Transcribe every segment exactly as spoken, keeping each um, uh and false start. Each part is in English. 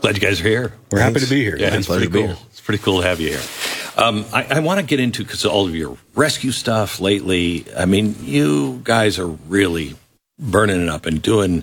Glad you guys are here. We're Thanks. happy to be here. Yeah, it's pretty cool. Here. It's pretty cool to have you here. Um, I, I want to get into, because all of your rescue stuff lately, I mean, you guys are really burning it up and doing,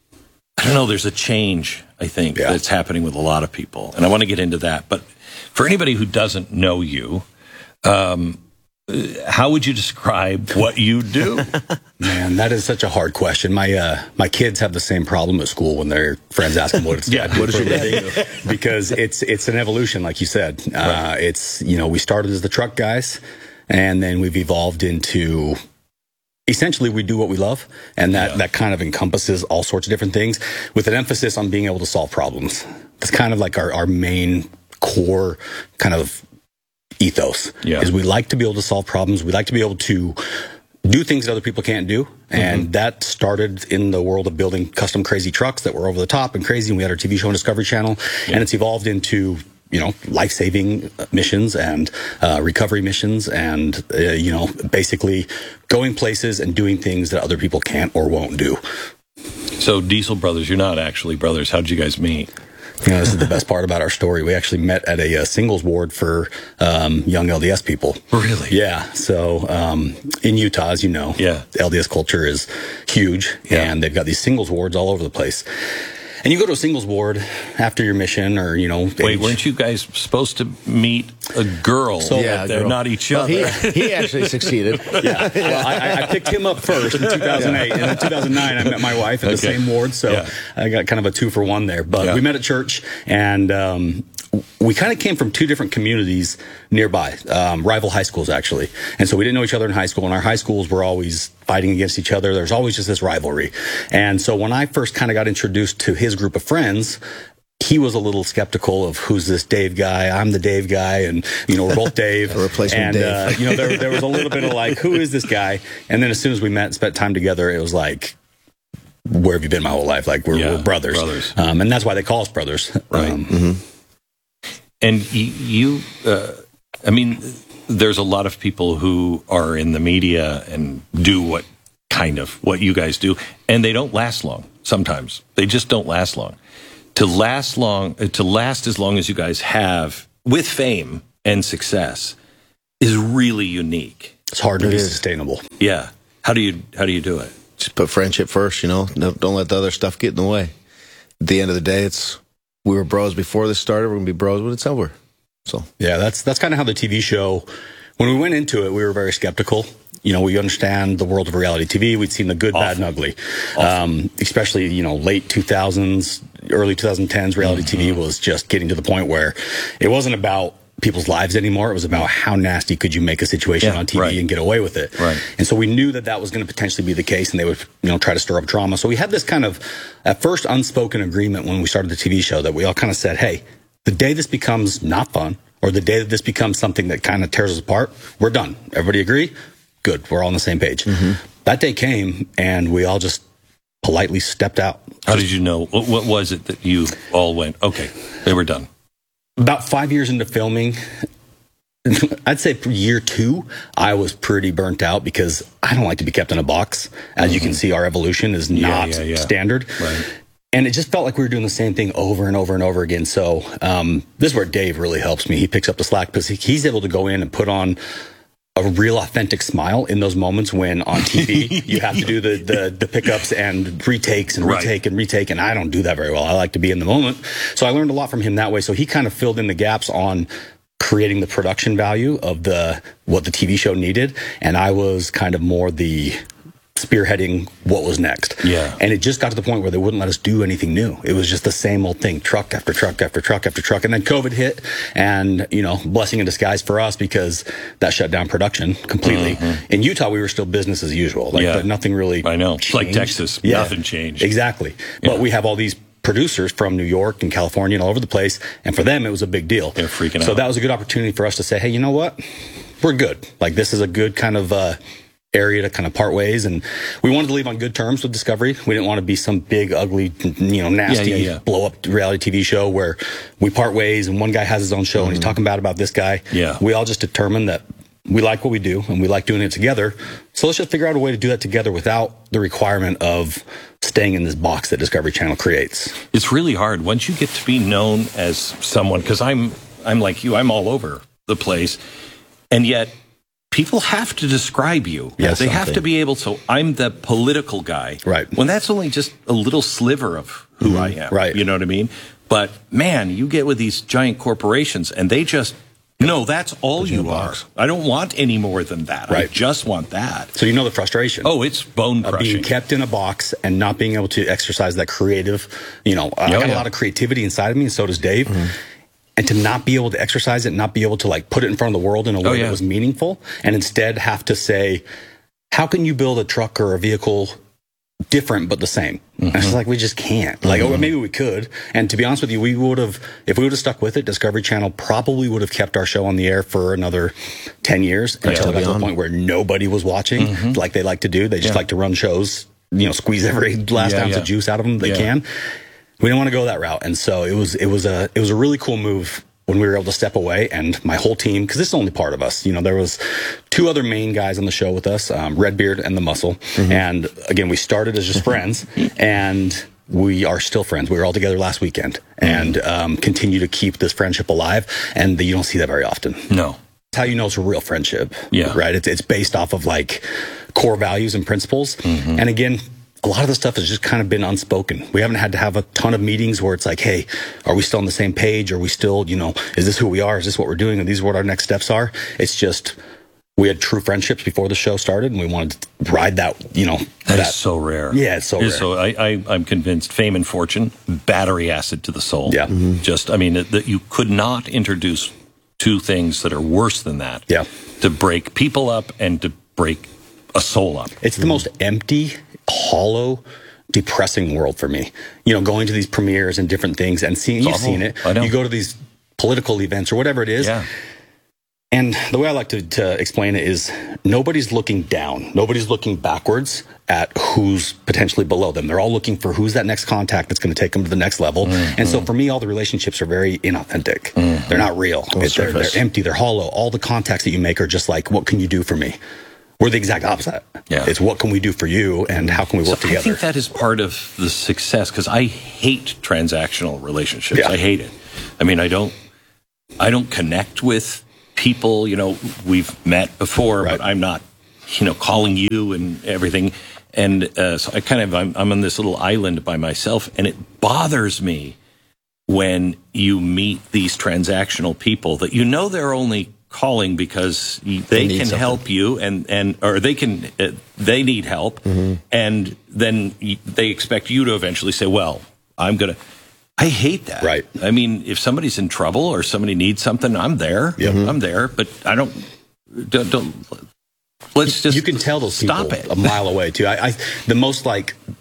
I don't know, there's a change, I think, yeah. that's happening with a lot of people. And I want to get into that. But for anybody who doesn't know you, um, how would you describe what you do? Man, that is such a hard question. My uh, my kids have the same problem at school when their friends ask them what it's yeah, what what is your living, because it's it's an evolution, like you said. Uh, Right. It's you know we started as the truck guys, and then we've evolved into essentially we do what we love, and that Yeah. that kind of encompasses all sorts of different things, with an emphasis on being able to solve problems. It's kind of like our our main core kind of ethos. Yeah. Is we like to be able to solve problems. We like to be able to do things that other people can't do. And mm-hmm. that started in the world of building custom crazy trucks that were over the top and crazy. And we had our T V show on Discovery Channel. Yeah. And it's evolved into, you know, life-saving missions and uh, recovery missions and, uh, you know, basically going places and doing things that other people can't or won't do. So Diesel Brothers, you're not actually brothers. How'd you guys meet? You know, this is the best part about our story. We actually met at a, a singles ward for um, young L D S people. Really? Yeah. So um, in Utah, as you know, yeah. L D S culture is huge, yeah. and they've got these singles wards all over the place. And you go to a singles ward after your mission, or you know, wait, age. weren't you guys supposed to meet a girl? So yeah, they're girl. not each well, other. He, he actually succeeded. Yeah, well, I, I picked him up first in two thousand eight, yeah. and in two thousand nine I met my wife in okay. the same ward, so yeah. I got kind of a two for one there. But yeah. we met at church, and um, we kind of came from two different communities nearby, um, rival high schools actually, and so we didn't know each other in high school, and our high schools were always fighting against each other. There's always just this rivalry. And so when I first kind of got introduced to his group of friends, he was a little skeptical of who's this Dave guy. I'm the Dave guy, and you know we're both Dave. A replacement and, Dave. Uh, you know there, there was a little bit of like, who is this guy? And then as soon as we met and spent time together, it was like, where have you been my whole life? Like we're, yeah, we're brothers, brothers. Um, and that's why they call us brothers. Right. Um, Mm-hmm. And you, you uh, I mean, there's a lot of people who are in the media and do what kind of what you guys do, and they don't last long. Sometimes they just don't last long. To last long, to last as long as you guys have with fame and success is really unique. It's hard to It be is. sustainable. Yeah. How do you how do you do it? Just put friendship first, you know. No, don't let the other stuff get in the way. At the end of the day, it's we were bros before this started. We're gonna be bros when it's over. So yeah, that's that's kind of how the T V show. When we went into it, we were very skeptical. You know, we understand the world of reality T V. We'd seen the good, Awful. bad, and ugly. Um, especially, you know, late two thousands, early twenty tens, reality Mm-hmm. T V was just getting to the point where it wasn't about people's lives anymore. It was about how nasty could you make a situation Yeah, on T V right. and get away with it. Right. And so we knew that that was going to potentially be the case, and they would, you know, try to stir up drama. So we had this kind of, at first, unspoken agreement when we started the T V show that we all kind of said, hey, the day this becomes not fun, or the day that this becomes something that kind of tears us apart, we're done. Everybody agree? Good. We're all on the same page. Mm-hmm. That day came, and we all just politely stepped out. How did you know? What, what was it that you all went, okay, they were done? About five years into filming, I'd say year two, I was pretty burnt out because I don't like to be kept in a box. As mm-hmm. you can see, our evolution is not yeah, yeah, yeah. standard. Right. And it just felt like we were doing the same thing over and over and over again. So um, this is where Dave really helps me. He picks up the slack because he's able to go in and put on a real authentic smile in those moments when on T V you have to do the, the, the pickups and retakes and Right. retake and retake. And I don't do that very well. I like to be in the moment. So I learned a lot from him that way. So he kind of filled in the gaps on creating the production value of the what the T V show needed. And I was kind of more the spearheading what was next. Yeah. And it just got to the point where they wouldn't let us do anything new. It was just the same old thing, truck after truck after truck after truck. And then COVID hit, and, you know, blessing in disguise for us because that shut down production completely. Mm-hmm. In Utah, we were still business as usual. Like, Yeah. but nothing really I know. It's like changed. Texas. Yeah. Nothing changed. Exactly. Yeah. But we have all these producers from New York and California and all over the place. And for them, it was a big deal. They're freaking so out. that was a good opportunity for us to say, hey, you know what? We're good. Like, this is a good kind of, uh, area to kind of part ways, and we wanted to leave on good terms with Discovery. We didn't want to be some big, ugly, you know, nasty, Yeah, yeah, yeah. blow up reality T V show where we part ways and one guy has his own show mm-hmm. and he's talking bad about this guy. Yeah. We all just determined that we like what we do and we like doing it together. So let's just figure out a way to do that together without the requirement of staying in this box that Discovery Channel creates. It's really hard once you get to be known as someone, because I'm I'm like you, I'm all over the place, and yet people have to describe you. Yeah, they have something. to be able. So I'm the political guy, right? When that's only just a little sliver of who mm-hmm. I am, right? You know what I mean? But man, you get with these giant corporations, and they just no, that's all Put you are. I don't want any more than that. Right. I just want that. So you know the frustration. Oh, it's bone crushing. Of being kept in a box and not being able to exercise that creative, you know, I oh, got yeah. a lot of creativity inside of me, and so does Dave. Mm-hmm. And to not be able to exercise it, not be able to like put it in front of the world in a way oh, yeah. that was meaningful, and instead have to say, how can you build a truck or a vehicle different but the same? Mm-hmm. And it's like, we just can't. Like, mm-hmm. oh, maybe we could. And to be honest with you, we would have, if we would have stuck with it, Discovery Channel probably would have kept our show on the air for another ten years yeah, until it got to the point where nobody was watching, mm-hmm. like they like to do. They just yeah. like to run shows, you know, squeeze every last yeah, ounce yeah. of juice out of them they yeah. can. We didn't want to go that route. And so it was, it was a, it was a really cool move when we were able to step away, and my whole team, because this is only part of us, you know, there was two other main guys on the show with us, um, Redbeard and the Muscle. Mm-hmm. And again, we started as just friends, and we are still friends. We were all together last weekend, and um, continue to keep this friendship alive. And the, you don't see that very often. No. That's how you know it's a real friendship. Yeah. Right? It's, it's based off of like core values and principles. Mm-hmm. And again, a lot of the stuff has just kind of been unspoken. We haven't had to have a ton of meetings where it's like, hey, are we still on the same page? Are we still, you know, is this who we are? Is this what we're doing? And these are what our next steps are? It's just, we had true friendships before the show started, and we wanted to ride that, you know. That, that is so rare. Yeah, it's so rare. So I, I, I'm convinced fame and fortune, battery acid to the soul. Yeah. Mm-hmm. Just, I mean, that you could not introduce two things that are worse than that. Yeah. To break people up and to break a soul up. It's the mm-hmm. most empty, hollow, depressing world for me. You know, going to these premieres and different things and seeing, you've seen it. I know. You go to these political events or whatever it is. Yeah. And the way I like to, to explain it is nobody's looking down. Nobody's looking backwards at who's potentially below them. They're all looking for who's that next contact that's going to take them to the next level. Mm-hmm. And so for me, all the relationships are very inauthentic. Mm-hmm. They're not real. It, they're, they're empty. They're hollow. All the contacts that you make are just like, what can you do for me? We're the exact opposite. Yeah. It's what can we do for you and how can we work so together? I think that is part of the success, because I hate transactional relationships. Yeah. I hate it. I mean, I don't, I don't connect with people. You know, we've met before, right. but I'm not, you know, calling you and everything. And uh, so I kind of, I'm, I'm on this little island by myself, and it bothers me when you meet these transactional people that you know they're only calling because they, they can something. help you, and, and or they can uh, they need help, mm-hmm. and then you, they expect you to eventually say, well, I'm gonna. I hate that. Right. I mean, if somebody's in trouble or somebody needs something, I'm there. Mm-hmm. I'm there, but I don't. Don't. don't let's just you can tell those stop people it. a mile away too. I, I the most like